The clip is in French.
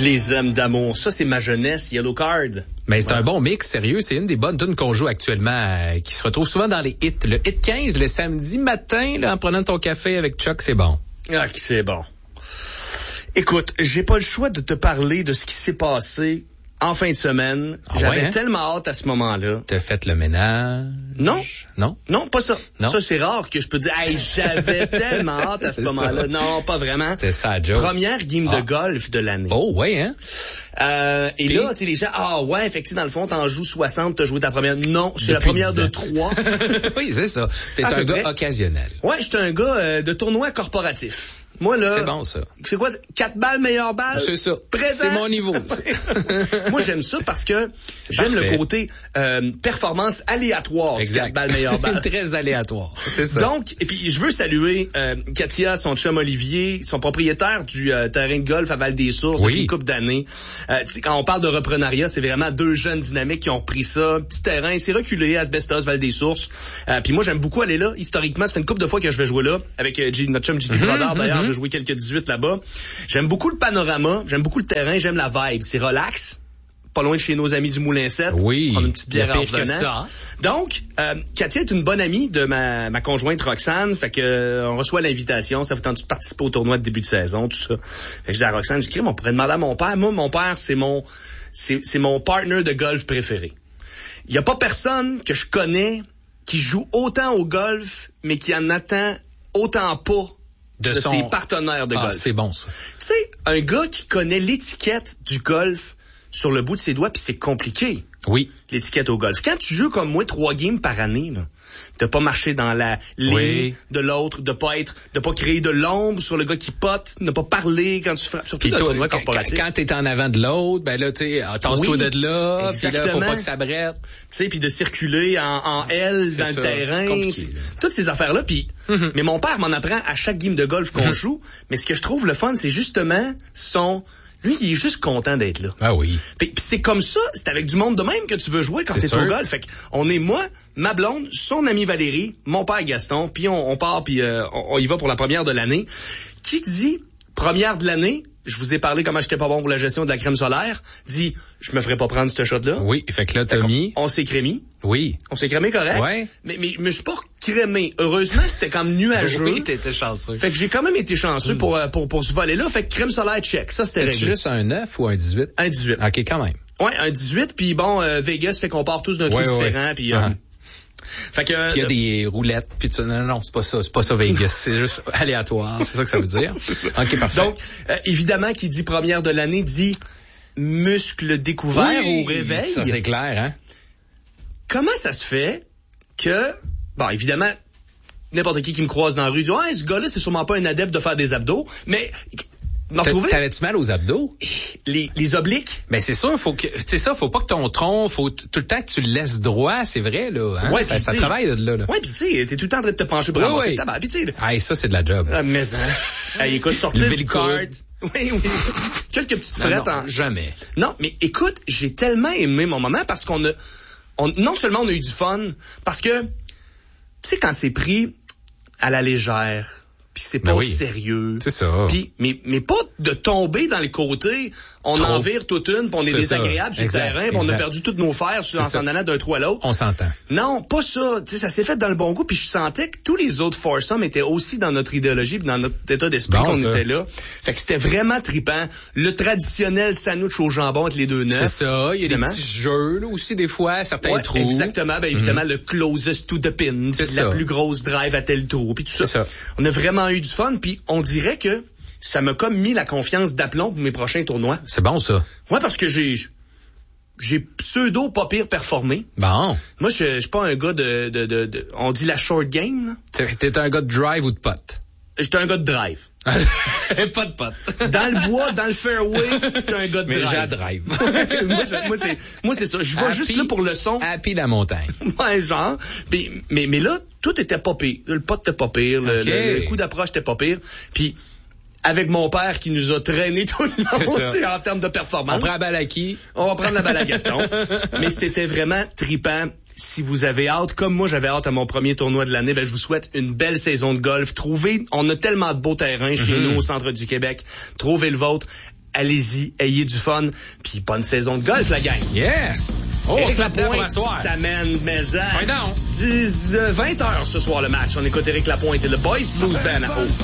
Je les aime d'amour. Ça, c'est ma jeunesse, Yellow Card. Mais c'est un bon mix, sérieux. C'est une des bonnes tunes qu'on joue actuellement, qui se retrouve souvent dans les hits. Le hit 15, le samedi matin, là, en prenant ton café avec Chuck, c'est bon. Ah, c'est bon. Écoute, j'ai pas le choix de te parler de ce qui s'est passé en fin de semaine. J'avais tellement hâte à ce moment-là. T'as fait le ménage? Non. Non? Non, pas ça. Non. Ça, c'est rare que je peux dire, hey, j'avais tellement hâte à ce moment-là. Ça. Non, pas vraiment. C'était ça, Joe. Première game de golf de l'année. Oh, ouais, hein? Et puis, là, tu sais, les gens, ouais, effectivement, dans le fond, t'en joues 60, t'as joué ta première. Non, c'est la première de 3. Oui, c'est ça. T'es un gars occasionnel. Ouais, j'étais un gars de tournoi corporatif. Moi, là. C'est bon, ça. C'est quoi? 4 balles, meilleure balle? C'est ça. Présent. C'est mon niveau. Moi, j'aime ça parce que j'aime le côté performance aléatoire. Exact. 4 balles, meilleure balle. Très aléatoire. C'est ça. Donc, et puis, je veux saluer Katia, son chum Olivier, son propriétaire du terrain de golf à Val-des-Sources depuis une couple d'années. Quand on parle de reprenariat, c'est vraiment 2 jeunes dynamiques qui ont repris ça. Petit terrain, c'est reculé, Asbestos, Val-des-Sources. Puis moi, j'aime beaucoup aller là. Historiquement, ça fait une couple de fois que je vais jouer là avec notre chum JP Brodard, d'ailleurs. J'ai joué quelques 18 là-bas. J'aime beaucoup le panorama, j'aime beaucoup le terrain, j'aime la vibe. C'est relax. Pas loin de chez nos amis du Moulin 7. Oui. Prendre une petite bière en revenant. Ça. Donc, Katia est une bonne amie de ma conjointe Roxane. Fait que on reçoit l'invitation. Ça fait tant de participer au tournoi de début de saison, tout ça. Fait que je dis à Roxane, on pourrait demander à mon père. Moi, mon père, c'est mon partner de golf préféré. Il y a pas personne que je connais qui joue autant au golf, mais qui en attend autant pas de ses partenaires de golf. C'est bon, ça. Tu sais, un gars qui connaît l'étiquette du golf sur le bout de ses doigts, puis c'est compliqué. Oui. L'étiquette au golf. Quand tu joues comme moi 3 games par année, là, de pas marcher dans la ligne de l'autre, de pas créer de l'ombre sur le gars qui pote, ne pas parler quand tu frappes, surtout dans le tournoi corporatif. Quand t'es en avant de l'autre, ben là, tu sais, tasse-toi de là, puis là, faut pas que ça brette. Tu sais, puis de circuler en L dans le terrain. Toutes ces affaires-là, puis mais mon père m'en apprend à chaque game de golf qu'on joue, mais ce que je trouve le fun, c'est justement lui, il est juste content d'être là. Ah oui. Puis c'est comme ça, c'est avec du monde de même que tu veux jouer quand t'es au golf. Fait qu'on est moi, ma blonde, son ami Valérie, mon père Gaston, puis on part, puis on y va pour la première de l'année. Qui dit première de l'année? Je vous ai parlé comment j'étais pas bon pour la gestion de la crème solaire. Dit, je me ferais pas prendre ce shot-là. Oui, fait que là, t'as mis. On s'est crémé. Oui. On s'est crémé correct. Ouais. Mais je me suis pas crémé. Heureusement, c'était comme nuageux. Oui, t'étais chanceux. Fait que j'ai quand même été chanceux pour ce volet-là. Fait que crème solaire, check. Ça, c'était réglé. C'est juste un 9 ou un 18? Un 18. OK, quand même. Ouais, un 18. Puis bon, Vegas fait qu'on part tous d'un trou différent. Puis fait que il y a des roulettes, puis non, c'est pas ça Vegas, c'est juste aléatoire, c'est ça que ça veut dire. OK, parfait. Donc évidemment qui dit première de l'année dit muscle découvert au réveil. Ça c'est clair, hein. Comment ça se fait que bon, évidemment n'importe qui me croise dans la rue dit "Ah, ce gars-là, c'est sûrement pas un adepte de faire des abdos", mais t'avais-tu mal aux abdos? Les obliques? Ben, c'est sûr, faut pas que ton tronc, faut tout le temps que tu le laisses droit, c'est vrai, là. Hein? Ouais, ça travaille de là. Ouais, pis tu sais, t'es tout le temps en train de te pencher pour ramasser ta balle. Pis tu sais. Ah, ça, c'est de la job. Ah, mais écoute, sortir du card. Oui. Quelques petites frettes jamais. Non, mais écoute, j'ai tellement aimé mon moment parce qu'on non seulement on a eu du fun, parce que, tu sais, quand c'est pris à la légère, puis c'est pas sérieux. C'est ça. Puis mais pas de tomber dans le côté, on en vire toute une, puis on est désagréable sur le terrain, puis on a perdu tous nos fers en s'en allant d'un trou à l'autre. On s'entend. Non, pas ça. Tu sais, ça s'est fait dans le bon goût, puis je sentais que tous les autres foursomes étaient aussi dans notre idéologie, puis dans notre état d'esprit qu'on était là. Fait que c'était vraiment trippant. Le traditionnel sandwich au jambon avec les 2 nœuds. C'est ça. Il y a des petits jeux là aussi des fois, certains trous. Exactement. Ben évidemment le closest to the pin, la plus grosse drive à tel trou, puis tout ça. C'est ça. On a vraiment eu du fun, puis on dirait que ça m'a comme mis la confiance d'aplomb pour mes prochains tournois. C'est bon, ça. Ouais, parce que j'ai pseudo pas pire performé. Bon. Moi, je suis pas un gars de on dit la short game, là. T'es un gars de drive ou de putt? J'étais un gars de drive. Pas de putt. Dans le bois, dans le fairway, t'es un gars de drive. Mais j'ai drive. moi, c'est ça. Je vais juste là pour le son. Happy la montagne. Ouais, genre. Mais là, tout était pas pire. Le putt était pas pire. Le coup d'approche était pas pire. Puis, avec mon père qui nous a traîné tout le long en termes de performance. On prend la balle à qui? On va prendre la balle à Gaston. Mais c'était vraiment trippant. Si vous avez hâte, comme moi j'avais hâte à mon premier tournoi de l'année, ben je vous souhaite une belle saison de golf. On a tellement de beaux terrains chez nous au centre du Québec. Trouvez le vôtre. allez-y, ayez du fun, puis bonne saison de golf, la gang. Yes! Oh, Éric on se Lapointe s'amène maison. 20h ce soir le match. On écoute Éric Lapointe et le Boys Blues Band à haut.